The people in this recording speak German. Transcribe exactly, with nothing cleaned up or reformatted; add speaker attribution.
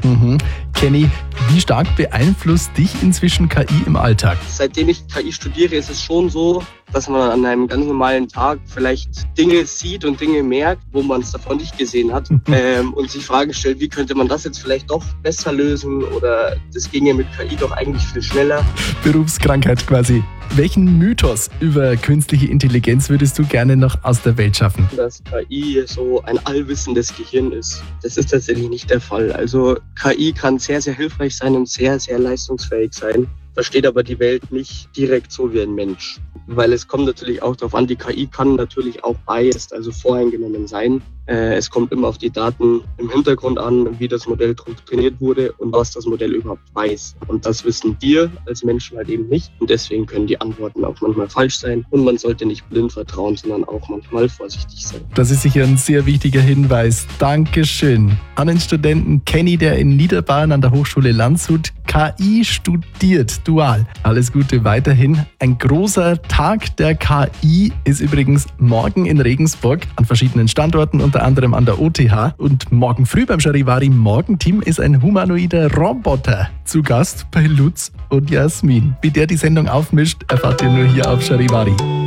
Speaker 1: Mhm. Kenny, wie stark beeinflusst dich inzwischen K I im Alltag?
Speaker 2: Seitdem ich K I studiere, ist es schon so, dass man an einem ganz normalen Tag vielleicht Dinge sieht und Dinge merkt, wo man es davon nicht gesehen hat ähm, und sich Fragen stellt, wie könnte man das jetzt vielleicht doch besser lösen oder das ginge mit K I doch eigentlich viel schneller.
Speaker 1: Berufskrankheit quasi. Welchen Mythos über künstliche Intelligenz würdest du gerne noch aus der Welt schaffen?
Speaker 2: Dass K I so ein allwissendes Gehirn ist. Das ist tatsächlich nicht der Fall. Also K I kann sehr, sehr hilfreich sein und sehr, sehr leistungsfähig sein, versteht aber die Welt nicht direkt so wie ein Mensch. Weil es kommt natürlich auch darauf an, die K I kann natürlich auch biased, also voreingenommen sein. Äh, es kommt immer auf die Daten im Hintergrund an, wie das Modell trainiert wurde und was das Modell überhaupt weiß. Und das wissen wir als Menschen halt eben nicht. Und deswegen können die Antworten auch manchmal falsch sein. Und man sollte nicht blind vertrauen, sondern auch manchmal vorsichtig sein.
Speaker 1: Das ist sicher ein sehr wichtiger Hinweis. Dankeschön an den Studenten Kenny, der in Niederbayern an der Hochschule Landshut K I studiert, dual. Alles Gute weiterhin. Ein großer Tag der K I ist übrigens morgen in Regensburg an verschiedenen Standorten, unter anderem an der O T H. Und morgen früh beim Charivari Morgenteam ist ein humanoider Roboter zu Gast bei Lutz und Jasmin. Wie der die Sendung aufmischt, erfahrt ihr nur hier auf Charivari.